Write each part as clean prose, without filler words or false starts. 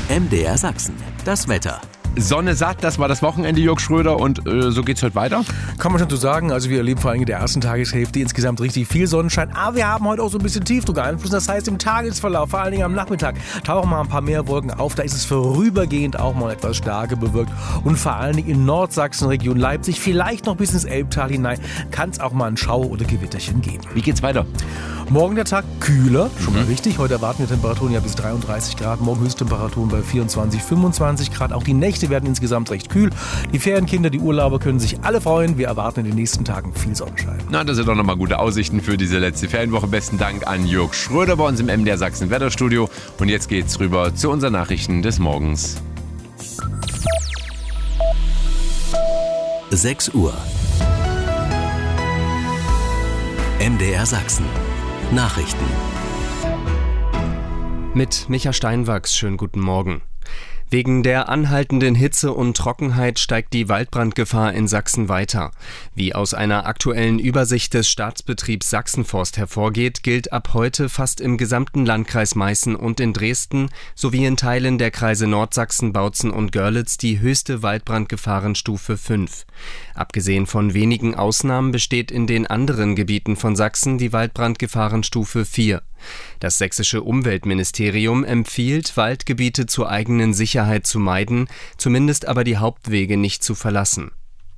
MDR Sachsen, das Wetter. Sonne satt, das war das Wochenende, Jörg Schröder, und so geht's heute weiter? Kann man schon so sagen. Also wir erleben vor allem in der ersten Tageshälfte insgesamt richtig viel Sonnenschein, aber wir haben heute auch so ein bisschen Tiefdruckeinfluss. Das heißt, im Tagesverlauf, vor allen Dingen am Nachmittag, tauchen mal ein paar mehr Wolken auf. Da ist es vorübergehend auch mal etwas stärker bewölkt. Und vor allen Dingen in Nordsachsen, Region Leipzig, vielleicht noch bis ins Elbtal hinein, kann es auch mal ein Schauer oder Gewitterchen geben. Wie geht's weiter? Morgen der Tag kühler, schon mal richtig. Heute erwarten wir Temperaturen ja bis 33 Grad. Morgen Höchsttemperaturen bei 24, 25 Grad. Auch die Nächte werden insgesamt recht kühl. Die Ferienkinder, die Urlauber können sich alle freuen. Wir erwarten in den nächsten Tagen viel Sonnenschein. Na, das sind doch nochmal gute Aussichten für diese letzte Ferienwoche. Besten Dank an Jörg Schröder bei uns im MDR Sachsen Wetterstudio. Und jetzt geht's rüber zu unseren Nachrichten des Morgens. 6 Uhr. MDR Sachsen. Nachrichten. Mit Micha Steinwachs, schönen guten Morgen. Wegen der anhaltenden Hitze und Trockenheit steigt die Waldbrandgefahr in Sachsen weiter. Wie aus einer aktuellen Übersicht des Staatsbetriebs Sachsenforst hervorgeht, gilt ab heute fast im gesamten Landkreis Meißen und in Dresden sowie in Teilen der Kreise Nordsachsen, Bautzen und Görlitz die höchste Waldbrandgefahrenstufe 5. Abgesehen von wenigen Ausnahmen besteht in den anderen Gebieten von Sachsen die Waldbrandgefahrenstufe 4. Das sächsische Umweltministerium empfiehlt, Waldgebiete zur eigenen Sicherheit zu meiden, zumindest aber die Hauptwege nicht zu verlassen.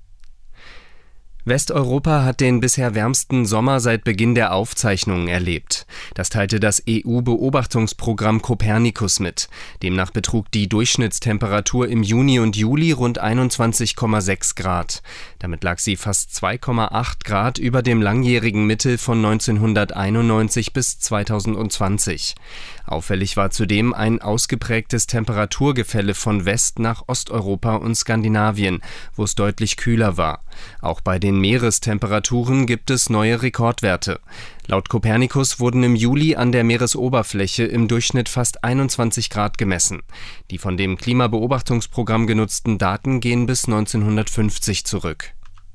Westeuropa hat den bisher wärmsten Sommer seit Beginn der Aufzeichnungen erlebt. Das teilte das EU-Beobachtungsprogramm Copernicus mit. Demnach betrug die Durchschnittstemperatur im Juni und Juli rund 21,6 Grad. Damit lag sie fast 2,8 Grad über dem langjährigen Mittel von 1991 bis 2020. Auffällig war zudem ein ausgeprägtes Temperaturgefälle von West- nach Osteuropa und Skandinavien, wo es deutlich kühler war. Auch bei den Meerestemperaturen gibt es neue Rekordwerte. Laut Copernicus wurden im Juli an der Meeresoberfläche im Durchschnitt fast 21 Grad gemessen. Die von dem Klimabeobachtungsprogramm genutzten Daten gehen bis 1950 zurück.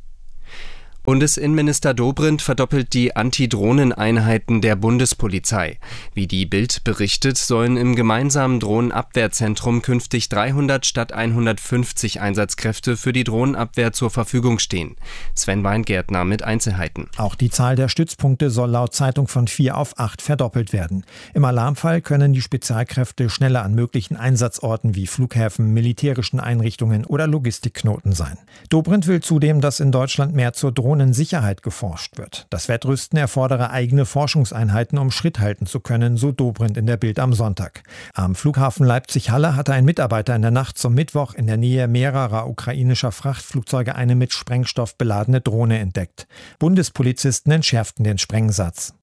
Bundesinnenminister Dobrindt verdoppelt die Anti-Drohnen-Einheiten der Bundespolizei. Wie die Bild berichtet, sollen im gemeinsamen Drohnenabwehrzentrum künftig 300 statt 150 Einsatzkräfte für die Drohnenabwehr zur Verfügung stehen. Sven Weingärtner mit Einzelheiten. Auch die Zahl der Stützpunkte soll laut Zeitung von 4 auf 8 verdoppelt werden. Im Alarmfall können die Spezialkräfte schneller an möglichen Einsatzorten wie Flughäfen, militärischen Einrichtungen oder Logistikknoten sein. Dobrindt will zudem, dass in Deutschland mehr zur Drohnensicherheit geforscht wird. Das Wettrüsten erfordere eigene Forschungseinheiten, um Schritt halten zu können, so Dobrindt in der Bild am Sonntag. Am Flughafen Leipzig-Halle hatte ein Mitarbeiter in der Nacht zum Mittwoch in der Nähe mehrerer ukrainischer Frachtflugzeuge eine mit Sprengstoff beladene Drohne entdeckt. Bundespolizisten entschärften den Sprengsatz.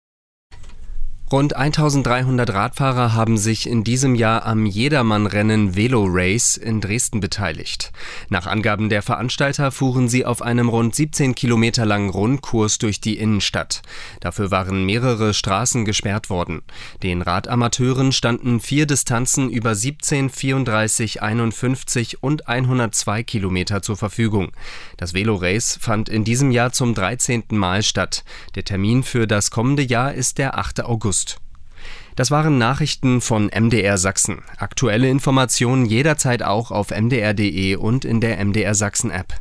Rund 1300 Radfahrer haben sich in diesem Jahr am Jedermann-Rennen Velo Race in Dresden beteiligt. Nach Angaben der Veranstalter fuhren sie auf einem rund 17 Kilometer langen Rundkurs durch die Innenstadt. Dafür waren mehrere Straßen gesperrt worden. Den Radamateuren standen 4 Distanzen über 17, 34, 51 und 102 Kilometer zur Verfügung. Das Velo Race fand in diesem Jahr zum 13. Mal statt. Der Termin für das kommende Jahr ist der 8. August. Das waren Nachrichten von MDR Sachsen. Aktuelle Informationen jederzeit auch auf mdr.de und in der MDR Sachsen App.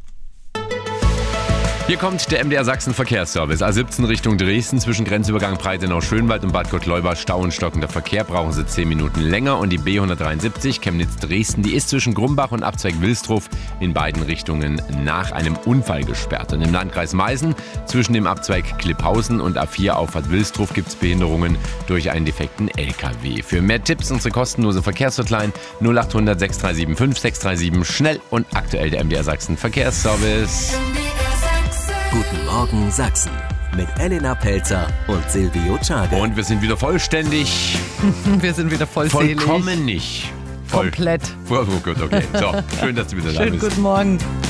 Hier kommt der MDR Sachsen Verkehrsservice. A17 Richtung Dresden zwischen Grenzübergang Breitenau-Schönwald und Bad Gottleuba Stau und stockender Verkehr, brauchen Sie 10 Minuten länger. Und die B173 Chemnitz-Dresden, die ist zwischen Grumbach und Abzweig Wilsdruf in beiden Richtungen nach einem Unfall gesperrt. Und im Landkreis Meißen zwischen dem Abzweig Klipphausen und A4 Auffahrt Wilsdruf gibt es Behinderungen durch einen defekten LKW. Für mehr Tipps unsere kostenlose Verkehrshotline 0800 6375 637, schnell und aktuell der MDR Sachsen Verkehrsservice. Guten Morgen Sachsen mit Elena Pelzer und Silvio Czage. Und wir sind wieder vollständig. Wir sind wieder vollzählig. Vollkommen nicht. Komplett. Oh gut, okay. So, schön, dass du wieder da bist. Schönen guten Morgen.